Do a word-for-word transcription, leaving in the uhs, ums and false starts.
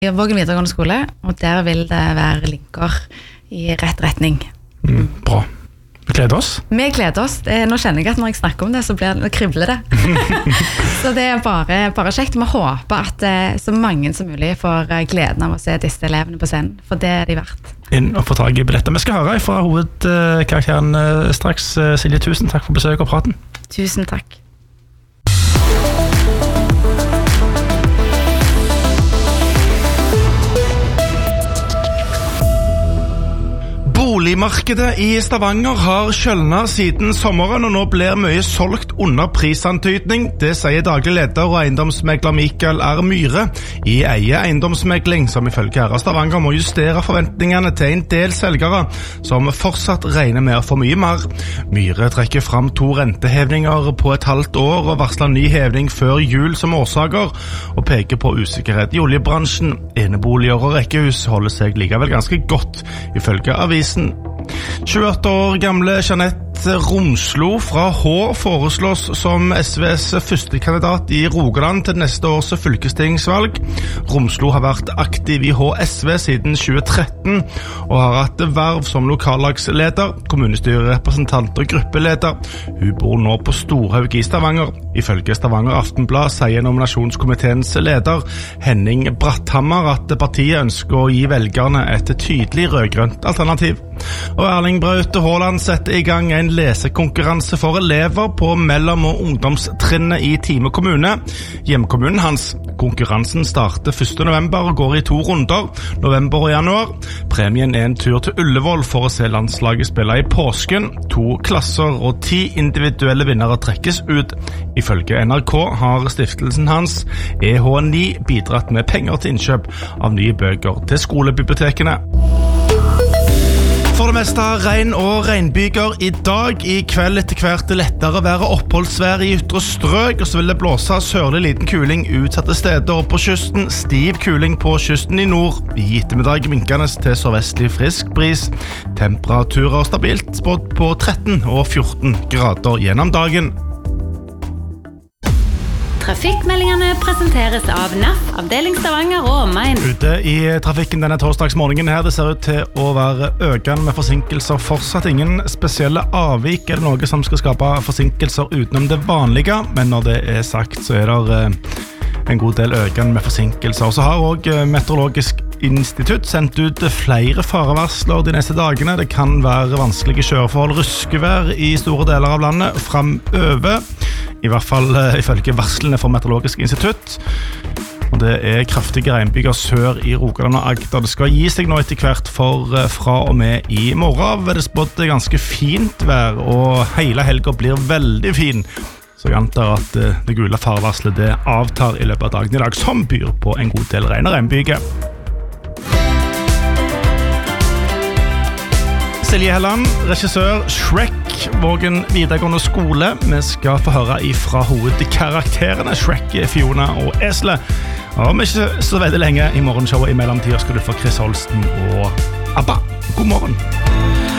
I Vågen videregående skole, og der vil det være linker i rett retning. Mm, bra. Vi gleder oss. Vi gleder oss. Det, nå kjenner jeg at når jeg snakker om det, så blir det, kribler det. Så det er bare, bare kjekt. Vi håper at så mange som mulig får gleden av å se disse elevene på scenen, for det er de verdt. Inn og få tag i billetter. Vi skal høre fra hovedkarakteren straks. Silje, tusen takk for besøk og praten. Tusen takk. Boligmarkedet i Stavanger har kjølnet siden sommeren, og nå blir mye solgt under prisantydning. Det sier daglig leder og eiendomsmegler Mikael R. Myhre i Eie eiendomsmegling, som ifølge R. Stavanger må justere forventningene til en del selgere, som fortsatt regner med å få mye mer. Myhre trekker fram to rentehevninger på et halvt år og varsler ny hevning før jul som årsaker, og peker på usikkerhet i oljebransjen. Eneboliger og rekkehus holder seg likevel ganske godt, ifølge avisen. tjueåtte år gamle Jeanette Romslo fra H foreslås som S Vs første kandidat i Rogaland til neste års fylkestingsvalg. Romslo har vært aktiv i H S V siden tjue tretten og har hatt verv som lokallagsleder, kommunestyrerepresentant og gruppeleder. Hun bor nå på Storhaug i Stavanger. Ifølge Stavanger Aftenblad sier nominasjonskomiteens leder Henning Bratthammer at partiet ønsker å gi velgerne et tydelig rødgrønt alternativ. Og Erling Braut Haaland setter i gang en lesekonkurranse for elever på mellom- og ungdomstrinnet i Time kommune, hjemkommunen hans. Konkurransen starter første november og går i to runder, november og januar. Premien er en tur til Ullevål for å se landslaget spille i påsken. To klasser og ti individuelle vinnere trekkes ut. Ifølge N R K har stiftelsen hans E H ni bidratt med penger til innkjøp av nye bøker til skolebibliotekene. For det meste regn og regnbyger i dag. I kveld etter hvert lettere være oppholdsvær i ytre strøk, og så vil det blåse sørlig liten kuling utsatte steder og på kysten. Stiv kuling på kysten i nord. I ettermiddag minkende til sørvestlig frisk bris. Temperaturer stabilt spådd på tretten og fjorten grader gjennom dagen. Trafikkmeldingene presenteres av N A F, avdeling Stavanger og omegn. Ute i trafikken denne torsdagsmorgenen her, det ser ut til å være økende med forsinkelser. Fortsatt ingen spesielle avvik eller noe som skal skape forsinkelser utenom det vanlige, men når det er sagt så er det en god del økende med forsinkelser. Og så har også Meteorologisk Institutt sendt ut flere farevarsler de neste dagene. Det kan være vanskelige kjøreforhold, ruskevær i store deler av landet fremover. I hvert fall ifølge varslene fra Meteorologisk Institutt. Og det er kraftige regnbyger sør i Rogaland og Agder. Det skal gi seg nå etter hvert, for fra og med i morgen vil det spådd ganske fint vær, og hele helgen blir veldig fin. Så jeg antar at det gule farevarslet det avtar i løpet av dagen i dag, som byr på en god del regn og regnbyger. Silje Helland, regissør Shrek, Vågen videregående skole. Vi skal få høre ifra hovedkarakterene Shrek, Fiona og Eselet. Og vi er ikke så veldig lenge i morgenshowet. I mellomtiden skal du få Chris Holsten og Abba. God morgen.